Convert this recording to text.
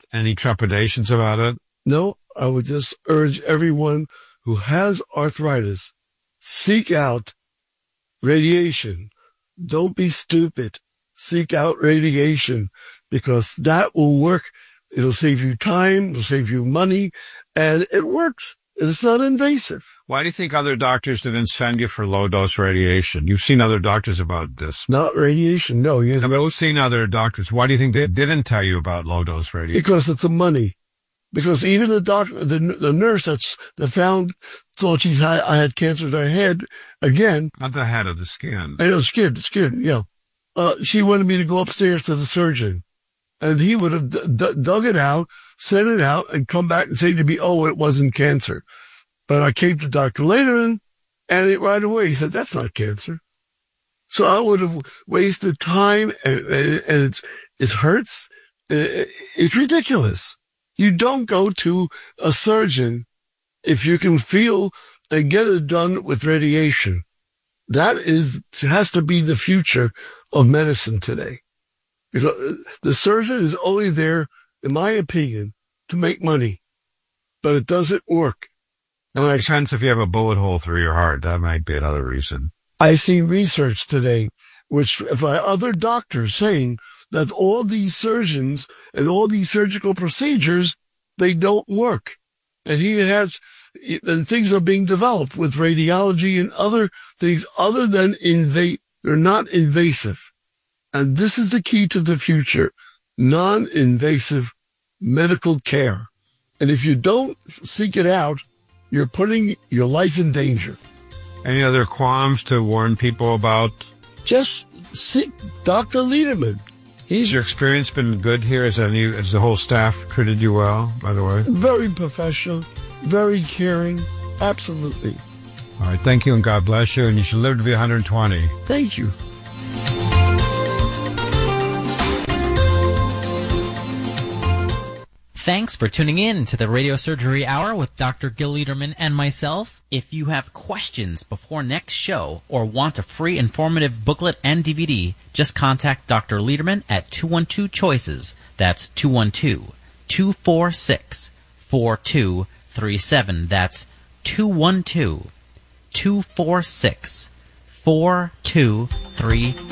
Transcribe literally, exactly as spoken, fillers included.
any trepidations about it? No, I would just urge everyone who has arthritis, seek out radiation. Don't be stupid. Seek out radiation because that will work. It'll save you time, it'll save you money, and it works. It's not invasive. Why do you think other doctors didn't send you for low-dose radiation? You've seen other doctors about this. Not radiation, no. Yes. I've also seen other doctors. Why do you think they didn't tell you about low-dose radiation? Because it's the money. Because even the doctor, the, the nurse that's, that found, thought she's had, I had cancer in her head, again. Not the head of the skin. I know, skin, skin, yeah. Uh, she wanted me to go upstairs to the surgeon. And he would have d- d- dug it out, sent it out, and come back and say to me, oh, it wasn't cancer. But I came to Doctor Lederman, and it right away, he said, that's not cancer. So I would have wasted time, and, and, and it's, it hurts. It's ridiculous. You don't go to a surgeon if you can feel and get it done with radiation. That is, has to be the future of medicine today. Because the surgeon is only there, in my opinion, to make money, but it doesn't work. And it makes sense if you have a bullet hole through your heart. That might be another reason. I see research today, which by other doctors saying that all these surgeons and all these surgical procedures, they don't work. And he has, and things are being developed with radiology and other things other than invade. They're not invasive. And this is the key to the future, non-invasive medical care. And if you don't seek it out, you're putting your life in danger. Any other qualms to warn people about? Just seek Doctor Lederman. He's Has your experience been good here? Has, any, has the whole staff treated you well, by the way? very professional, very caring, absolutely. All right, thank you and God bless you, and you should live to be one hundred twenty. Thank you. Thanks for tuning in to the Radio Surgery Hour with Doctor Gil Lederman and myself. If you have questions before next show or want a free informative booklet and D V D, just contact Doctor Lederman at two one two choices. That's two one two, two four six, four two three seven. That's two one two, two four six, four two three seven.